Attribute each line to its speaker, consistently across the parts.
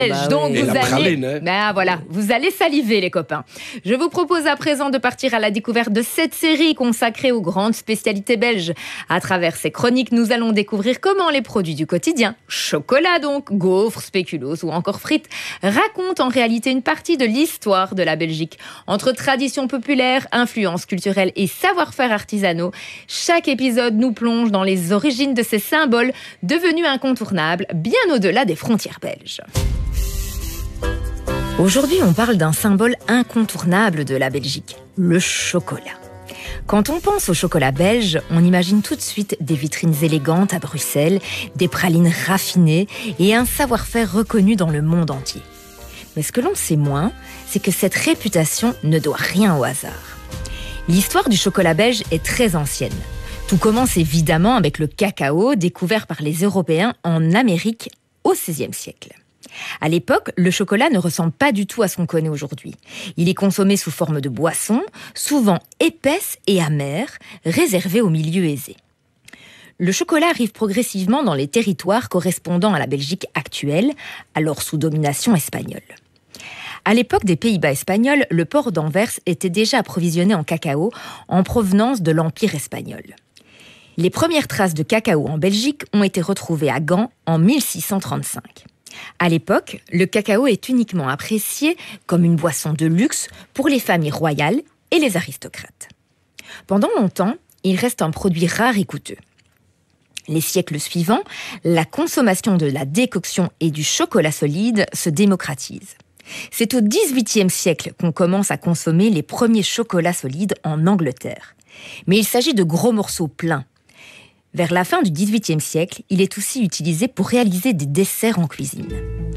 Speaker 1: Donc
Speaker 2: Et
Speaker 1: vous
Speaker 2: la
Speaker 1: allez,
Speaker 2: praline, hein.
Speaker 1: voilà, vous allez saliver les copains. Je vous propose à présent de partir à la découverte de cette série consacrée aux grandes spécialités belges. À travers ces chroniques, nous allons découvrir comment les produits du quotidien, chocolat donc, gaufres, spéculoos ou encore frites, racontent en réalité une partie de l'histoire de la Belgique. Entre traditions populaires, influences culturelles et savoir-faire artisanaux, chaque épisode nous plonge dans les origines de ces symboles devenus incontournables bien au-delà des frontières belges. Aujourd'hui, on parle d'un symbole incontournable de la Belgique, le chocolat. Quand on pense au chocolat belge, on imagine tout de suite des vitrines élégantes à Bruxelles, des pralines raffinées et un savoir-faire reconnu dans le monde entier. Mais ce que l'on sait moins, c'est que cette réputation ne doit rien au hasard. L'histoire du chocolat belge est très ancienne. Tout commence évidemment avec le cacao découvert par les Européens en Amérique au XVIe siècle. À l'époque, le chocolat ne ressemble pas du tout à ce qu'on connaît aujourd'hui. Il est consommé sous forme de boisson, souvent épaisse et amère, réservée aux milieux aisés. Le chocolat arrive progressivement dans les territoires correspondant à la Belgique actuelle, alors sous domination espagnole. À l'époque des Pays-Bas espagnols, le port d'Anvers était déjà approvisionné en cacao en provenance de l'Empire espagnol. Les premières traces de cacao en Belgique ont été retrouvées à Gand en 1635. À l'époque, le cacao est uniquement apprécié comme une boisson de luxe pour les familles royales et les aristocrates. Pendant longtemps, il reste un produit rare et coûteux. Les siècles suivants, la consommation de la décoction et du chocolat solide se démocratise. C'est au XVIIIe siècle qu'on commence à consommer les premiers chocolats solides en Angleterre. Mais il s'agit de gros morceaux pleins. Vers la fin du XVIIIe siècle, il est aussi utilisé pour réaliser des desserts en cuisine.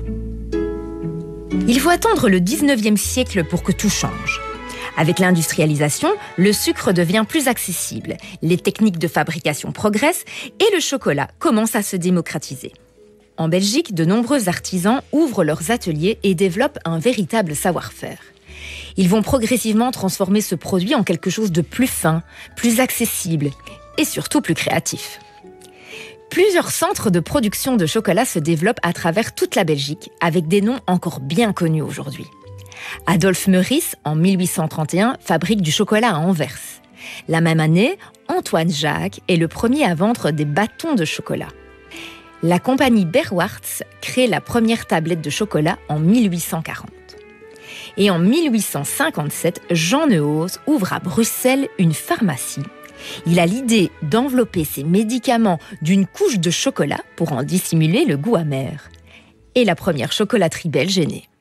Speaker 1: Il faut attendre le XIXe siècle pour que tout change. Avec l'industrialisation, le sucre devient plus accessible, les techniques de fabrication progressent et le chocolat commence à se démocratiser. En Belgique, de nombreux artisans ouvrent leurs ateliers et développent un véritable savoir-faire. Ils vont progressivement transformer ce produit en quelque chose de plus fin, plus accessible et surtout plus créatif. Plusieurs centres de production de chocolat se développent à travers toute la Belgique, avec des noms encore bien connus aujourd'hui. Adolphe Meurice, en 1831, fabrique du chocolat à Anvers. La même année, Antoine Jacques est le premier à vendre des bâtons de chocolat. La compagnie Berwartz crée la première tablette de chocolat en 1840. Et en 1857, Jean Neuhaus ouvre à Bruxelles une pharmacie. Il a l'idée d'envelopper ses médicaments d'une couche de chocolat pour en dissimuler le goût amer. Et la première chocolaterie belge est née.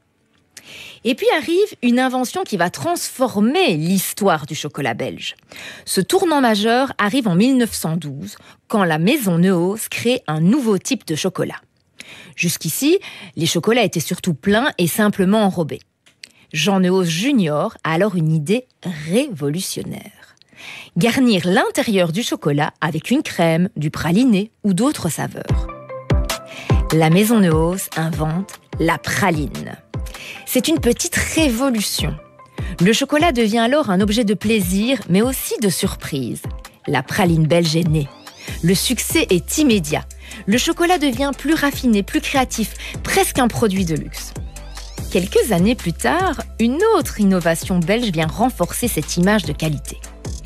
Speaker 1: Et puis arrive une invention qui va transformer l'histoire du chocolat belge. Ce tournant majeur arrive en 1912, quand la maison Neuhaus crée un nouveau type de chocolat. Jusqu'ici, les chocolats étaient surtout pleins et simplement enrobés. Jean Neuhaus Junior a alors une idée révolutionnaire. Garnir l'intérieur du chocolat avec une crème, du praliné ou d'autres saveurs. La maison Neuhaus invente la praline. C'est une petite révolution. Le chocolat devient alors un objet de plaisir, mais aussi de surprise. La praline belge est née. Le succès est immédiat. Le chocolat devient plus raffiné, plus créatif, presque un produit de luxe. Quelques années plus tard, une autre innovation belge vient renforcer cette image de qualité.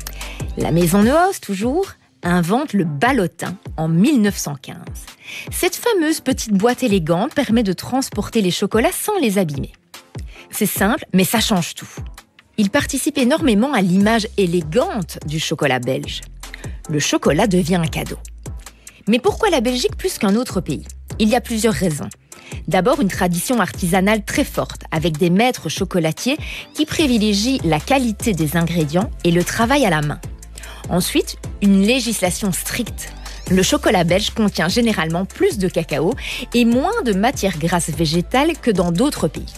Speaker 1: La maison Neuhaus, toujours, invente le ballotin en 1915. Cette fameuse petite boîte élégante permet de transporter les chocolats sans les abîmer. C'est simple, mais ça change tout. Il participe énormément à l'image élégante du chocolat belge. Le chocolat devient un cadeau. Mais pourquoi la Belgique plus qu'un autre pays ? Il y a plusieurs raisons. D'abord, une tradition artisanale très forte, avec des maîtres chocolatiers qui privilégient la qualité des ingrédients et le travail à la main. Ensuite, une législation stricte. Le chocolat belge contient généralement plus de cacao et moins de matières grasses végétales que dans d'autres pays.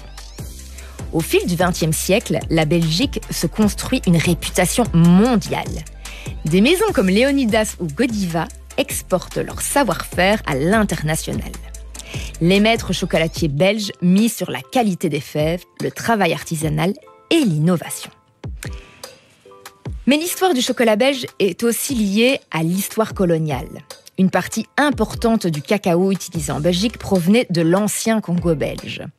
Speaker 1: Au fil du XXe siècle, la Belgique se construit une réputation mondiale. Des maisons comme Léonidas ou Godiva exportent leur savoir-faire à l'international. Les maîtres chocolatiers belges misent sur la qualité des fèves, le travail artisanal et l'innovation. Mais l'histoire du chocolat belge est aussi liée à l'histoire coloniale. Une partie importante du cacao utilisé en Belgique provenait de l'ancien Congo belge.